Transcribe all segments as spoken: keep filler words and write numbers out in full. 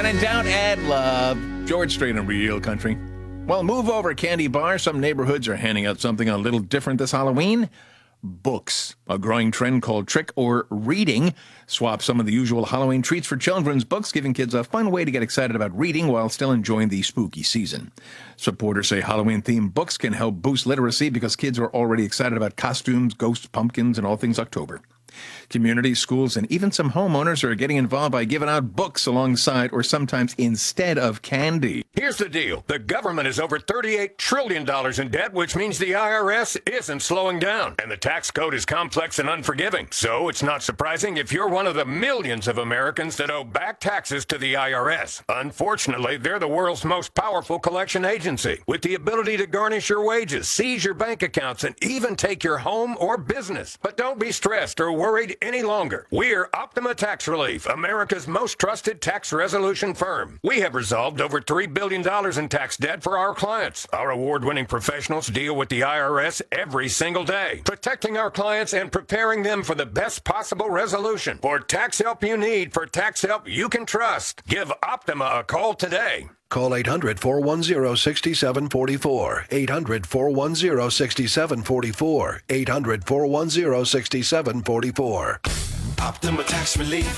in doubt, add love. George Strait and Real Country. Well, move over, candy bar. Some neighborhoods are handing out something a little different this Halloween. Books. A growing trend called trick or reading. Swap some of the usual Halloween treats for children's books, giving kids a fun way to get excited about reading while still enjoying the spooky season. Supporters say Halloween-themed books can help boost literacy because kids are already excited about costumes, ghosts, pumpkins, and all things October. Communities, schools, and even some homeowners are getting involved by giving out books alongside or sometimes instead of candy. Here's the deal. The government is over thirty-eight trillion dollars in debt, which means the I R S isn't slowing down. And the tax code is complex and unforgiving. So it's not surprising if you're one of the millions of Americans that owe back taxes to the I R S. Unfortunately, they're the world's most powerful collection agency, with the ability to garnish your wages, seize your bank accounts, and even take your home or business. But don't be stressed or worried any longer. We're Optima Tax Relief, America's most trusted tax resolution firm. We have resolved over three billion dollars in tax debt for our clients. Our award-winning professionals deal with the I R S every single day, protecting our clients and preparing them for the best possible resolution. For tax help you need, for tax help you can trust, give Optima a call today. Call eight hundred, four one zero, six seven four four. eight hundred, four one zero, six seven four four. eight hundred, four one zero, six seven four four. Optima Tax Relief.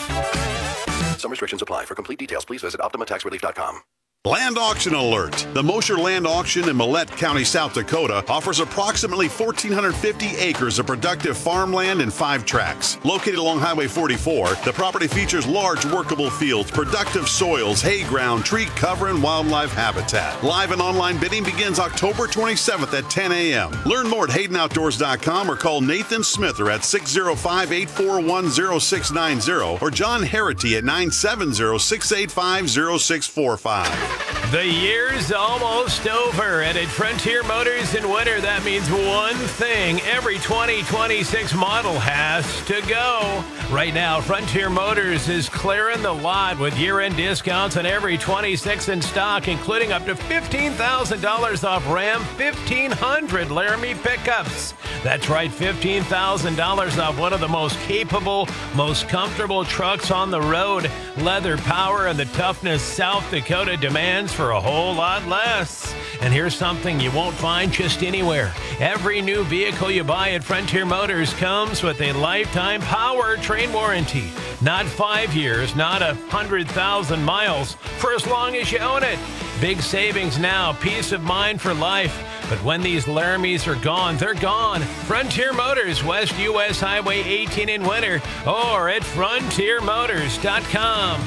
Some restrictions apply. For complete details, please visit optima tax relief dot com. Land auction alert. The Mosher Land Auction in Millette County, South Dakota offers approximately one thousand four hundred fifty acres of productive farmland and five tracts. Located along Highway forty-four, the property features large workable fields, productive soils, hay ground, tree cover, and wildlife habitat. Live and online bidding begins October twenty-seventh at ten a.m. Learn more at hayden outdoors dot com or call Nathan Smither at six oh five, eight four one, oh six nine oh or John Harity at nine seven zero, six eight five, oh six four five. The year's almost over, and at Frontier Motors in winter, that means one thing. Every twenty twenty-six model has to go. Right now, Frontier Motors is clearing the lot with year-end discounts on every twenty-six in stock, including up to fifteen thousand dollars off Ram fifteen hundred Laramie pickups. That's right, fifteen thousand dollars off one of the most capable, most comfortable trucks on the road. Leather power and the toughness South Dakota demands for a whole lot less. And here's something you won't find just anywhere. Every new vehicle you buy at Frontier Motors comes with a lifetime powertrain warranty. Not five years, not a hundred thousand miles, for as long as you own it. Big savings now, peace of mind for life. But when these Laramies are gone, they're gone. Frontier Motors, West U S Highway eighteen in winter, or at frontier motors dot com.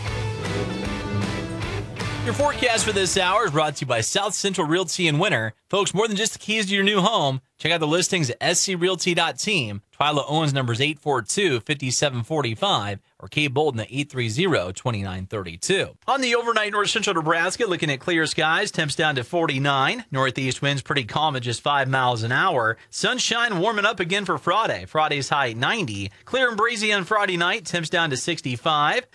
Your forecast for this hour is brought to you by South Central Realty in winter. Folks, more than just the keys to your new home, check out the listings at s c realty dot team. Twyla Owens number is eight four two, five seven four five or Kay Bolden at eight three zero, two nine three two. On the overnight north central Nebraska, looking at clear skies, temps down to forty-nine. Northeast winds pretty calm at just five miles an hour. Sunshine warming up again for Friday. Friday's high at ninety. Clear and breezy on Friday night, temps down to sixty-five.